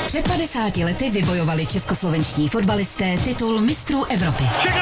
Před 50 lety vybojovali českoslovenští fotbalisté titul mistrů Evropy.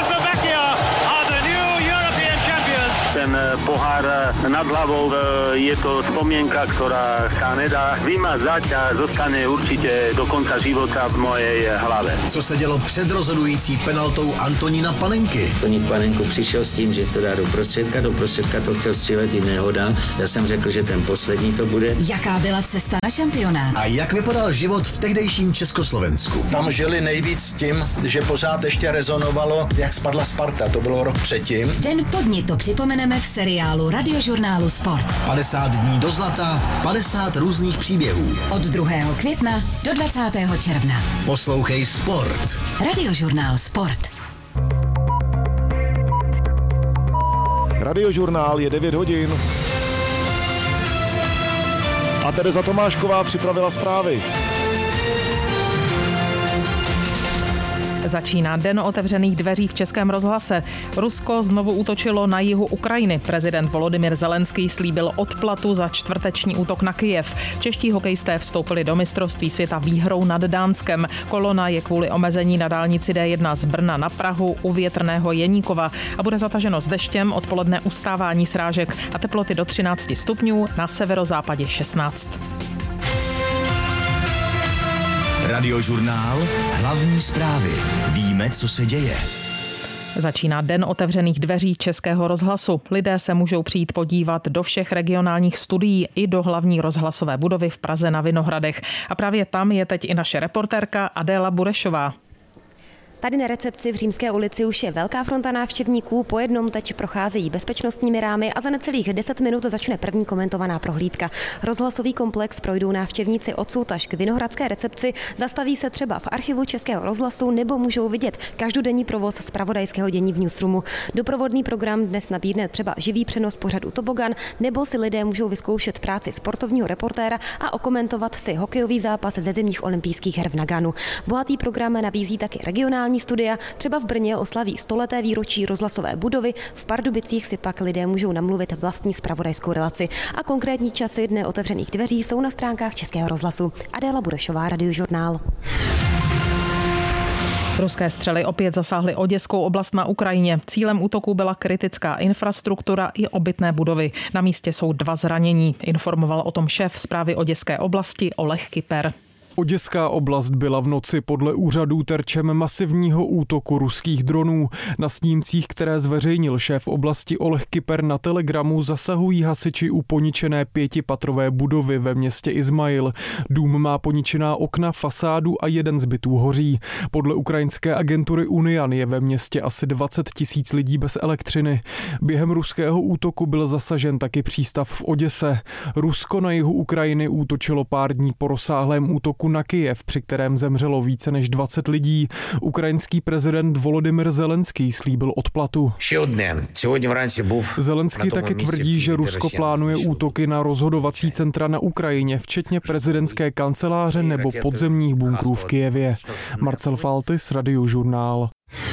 Ten pohár nad hlavou je to spomienka, ktorá sa nedá vymazať a zostane určite do konca života v mojej hlave. Co se dělo před rozhodující penaltou Antonína Panenky? Antonín Panenko přišel s tím, že to dá do prostředka to chtěl střílet, jiného dá. Já jsem řekl, že ten poslední to bude. Jaká byla cesta na šampionát? A jak vypadal život v tehdejším Československu? Tam žili nejvíc tím, že pořád ještě rezonovalo, jak spadla Sparta, to bylo rok předtím. Den po dni to připomeneme v seriálu Radiožurnálu Sport. 50 dní do zlata, 50 různých příběhů. Od 2. května do 20. června. Poslouchej Sport. Radiožurnál Sport. Radiožurnál je 9 hodin. A Tereza Tomášková připravila zprávy. Začíná den otevřených dveří v Českém rozhlase. Rusko znovu útočilo na jihu Ukrajiny. Prezident Volodymyr Zelenský slíbil odplatu za čtvrteční útok na Kyjev. Čeští hokejisté vstoupili do mistrovství světa výhrou nad Dánskem. Kolona je kvůli omezení na dálnici D1 z Brna na Prahu u Větrného Jeníkova a bude zataženo s deštěm, odpoledne ustávání srážek a teploty do 13 stupňů, na severozápadě 16. Radiožurnál, hlavní zprávy. Víme, co se děje. Začíná den otevřených dveří Českého rozhlasu. Lidé se můžou přijít podívat do všech regionálních studií i do hlavní rozhlasové budovy v Praze na Vinohradech. A právě tam je teď i naše reportérka Adéla Burešová. Tady na recepci v Římské ulici už je velká fronta návštěvníků, po jednom teď procházejí bezpečnostními rámy a za necelých 10 minut začne první komentovaná prohlídka. Rozhlasový komplex projdou návštěvníci odsud až k Vinohradské recepci, zastaví se třeba v archivu Českého rozhlasu nebo můžou vidět každodenní provoz zpravodajského dění v Newsroomu. Doprovodný program dnes nabídne třeba živý přenos pořadu Tobogan, nebo si lidé můžou vyzkoušet práci sportovního reportéra a okomentovat si hokejový zápas ze zimních olympijských her v Naganu. Bohatý program nabízí taky regionální studia, třeba v Brně oslaví 100leté výročí rozhlasové budovy, v Pardubicích si pak lidé můžou namluvit vlastní zpravodajskou relaci. A konkrétní časy dne otevřených dveří jsou na stránkách Českého rozhlasu. Adéla Burešová, Radiožurnál. Ruské střely opět zasáhly Oděskou oblast na Ukrajině. Cílem útoku byla kritická infrastruktura i obytné budovy. Na místě jsou 2 zranění, informoval o tom šéf správy Oděské oblasti Oleh Kyper. Oděská oblast byla v noci podle úřadů terčem masivního útoku ruských dronů. Na snímcích, které zveřejnil šéf oblasti Oleh Kyper na Telegramu, zasahují hasiči u poničené 5patrové budovy ve městě Izmail. Dům má poničená okna, fasádu a 1 z bytů hoří. Podle ukrajinské agentury Unian je ve městě asi 20 000 lidí bez elektřiny. Během ruského útoku byl zasažen taky přístav v Oděse. Rusko na jihu Ukrajiny útočilo pár dní po rozsáhlém útoku na Kyjev, při kterém zemřelo více než 20 lidí. Ukrajinský prezident Volodymyr Zelenský slíbil odplatu. Zelenský taky tvrdí, že Rusko plánuje útoky na rozhodovací centra na Ukrajině, včetně prezidentské kanceláře nebo podzemních bunkrů v Kyjevě. Marcel Faltis, Radiožurnál.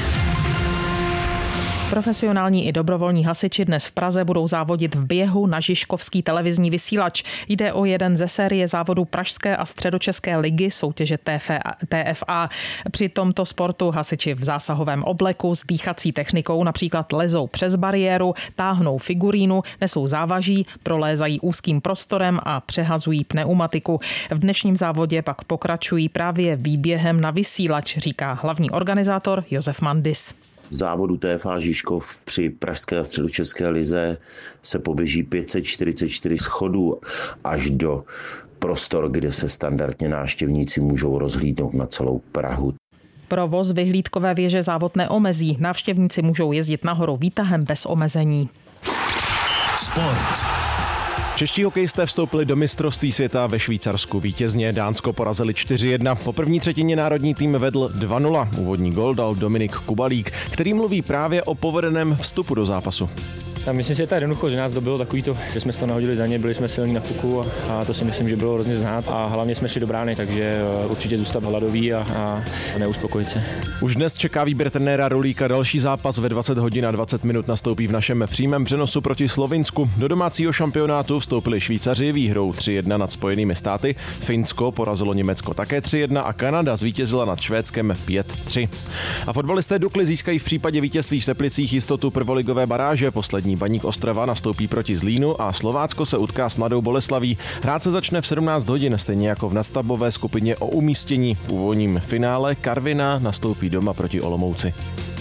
Profesionální i dobrovolní hasiči dnes v Praze budou závodit v běhu na Žižkovský televizní vysílač. Jde o jeden ze série závodů Pražské a Středočeské ligy soutěže TFA. Při tomto sportu hasiči v zásahovém obleku s dýchací technikou například lezou přes bariéru, táhnou figurínu, nesou závaží, prolézají úzkým prostorem a přehazují pneumatiku. V dnešním závodě pak pokračují právě výběhem na vysílač, říká hlavní organizátor Josef Mandis. V závodu TFA Žižkov při Pražské a Středočeské lize se poběží 544 schodů až do prostor, kde se standardně návštěvníci můžou rozhlídnout na celou Prahu. Provoz vyhlídkové věže závod neomezí. Návštěvníci můžou jezdit nahoru výtahem bez omezení. Sport. Čeští hokejisté vstoupili do mistrovství světa ve Švýcarsku. Vítězně Dánsko porazili 4-1. Po první třetině národní tým vedl 2-0. Úvodní gól dal Dominik Kubalík, který mluví právě o povedeném vstupu do zápasu. A myslím si, že ta jednoduchost, že nás dobilo takový to, že jsme se to nahodili za ně, byli jsme silní na puku a to si myslím, že bylo hrozně znát a hlavně jsme šli do brány, takže určitě zůstat hladový a neuspokojit se. Už dnes čeká výběr trenéra Rulíka, další zápas ve 20 hodin a 20 minut nastoupí v našem přímém přenosu proti Slovinsku. Do domácího šampionátu vstoupili Švýcaři výhrou 3-1 nad Spojenými státy, Finsko porazilo Německo také 3-1 a Kanada zvítězila nad Švédskem 5-3. A fotbalisté Dukly získají v případě vítězství v Teplicích jistotu prvoligové baráže. Poslední Baník Ostrava nastoupí proti Zlínu a Slovácko se utká s Mladou Boleslaví. Hrát se začne v 17 hodin, stejně jako v nadstavbové skupině o umístění. V úvodním finále Karviná nastoupí doma proti Olomouci.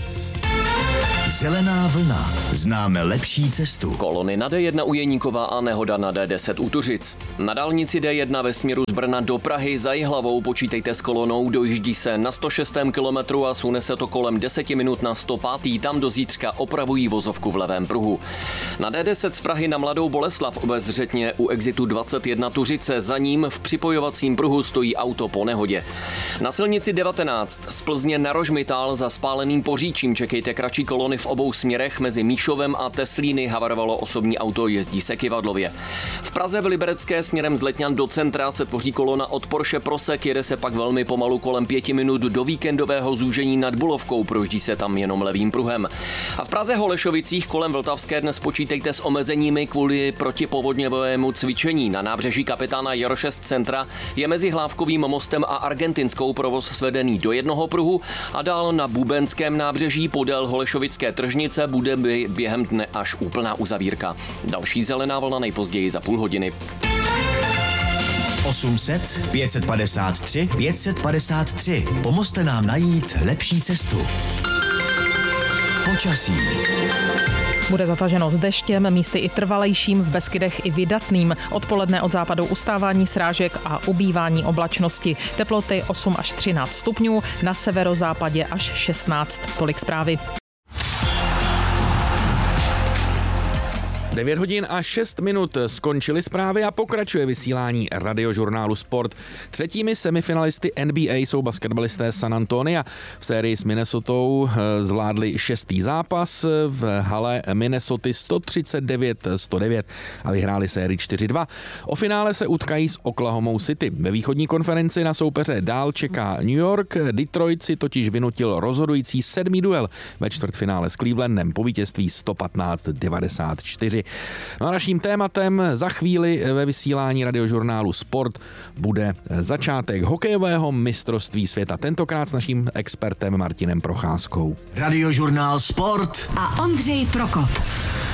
Zelená vlna. Známe lepší cestu. Kolony na D1 u Jeníkova a nehoda na D10 u Tuřic. Na dálnici D1 ve směru z Brna do Prahy za Jihlavou počítejte s kolonou, dojíždí se na 106. kilometru a sune se to kolem 10 minut na 105. Tam do zítřka opravují vozovku v levém pruhu. Na D10 z Prahy na Mladou Boleslav obezřetně u exitu 21 Tuřice, za ním v připojovacím pruhu stojí auto po nehodě. Na silnici 19 z Plzně na Rožmitál za spáleným Poříčím čekejte kratší kolony v obou směrech. Mezi Míšovem a Teslíny havarovalo osobní auto, jezdí se kyvadlově. V Praze v Liberecké směrem z Letňan do centra se tvoří kolona od Porsche Prosek, jede se pak velmi pomalu kolem 5 minut do víkendového zúžení nad Bulovkou, projíždí se tam jenom levým pruhem. A v Praze Holešovicích kolem Vltavské dnes počítejte s omezeními kvůli protipovodňovému cvičení. Na nábřeží Kapitána Jaroše z centra je mezi Hlávkovým mostem a Argentinskou provoz svedený do jednoho pruhu a dál na Bubenském nábřeží podél Holešovické tržnice bude během dne až úplná uzavírka. Další zelená vlna nejpozději za půl hodiny. 800 553 553. Pomozte nám najít lepší cestu. Počasí. Bude zataženo s deštěm, místy i trvalejším, v Beskydech i vydatným. Odpoledne od západu ustávání srážek a ubývání oblačnosti. Teploty 8 až 13 stupňů, na severozápadě až 16. Tolik zprávy. 9 hodin a 6 minut skončily zprávy a pokračuje vysílání radiožurnálu Sport. Třetími semifinalisty NBA jsou basketbalisté San Antonia. V sérii s Minnesotou zvládli 6. zápas v hale Minnesoty 139-109 a vyhráli sérii 4-2. O finále se utkají s Oklahomou City. Ve východní konferenci na soupeře dál čeká New York. Detroit si totiž vynutil rozhodující 7. duel ve čtvrtfinále s Clevelandem po vítězství 115-94. No a naším tématem za chvíli ve vysílání radiožurnálu Sport bude začátek hokejového mistrovství světa. Tentokrát s naším expertem Martinem Procházkou. Radiožurnál Sport a Ondřej Prokop.